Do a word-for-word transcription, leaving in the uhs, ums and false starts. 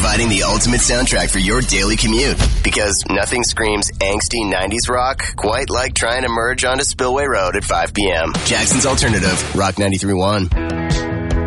providing the ultimate soundtrack for your daily commute. Because nothing screams angsty nineties rock quite like trying to merge onto Spillway Road at five p.m. Jackson's Alternative, Rock ninety-three point one.